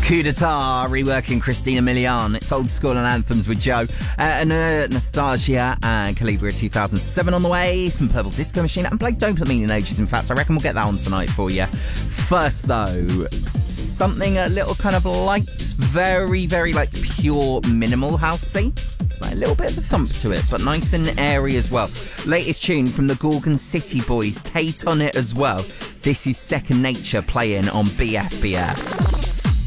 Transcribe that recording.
Coup d'etat, reworking Christina Milian. It's old school and anthems with Joe. Anastasia and Calibra 2007 on the way. Some Purple Disco Machine. I haven't played Dopamine in ages, in fact. I reckon we'll get that on tonight for you. First, though, something a little kind of light, very, very like pure minimal housey. Like a little bit of a thump to it, but nice and airy as well. Latest tune from the Gorgon City Boys. Tate on it as well. This is Second Nature playing on BFBS.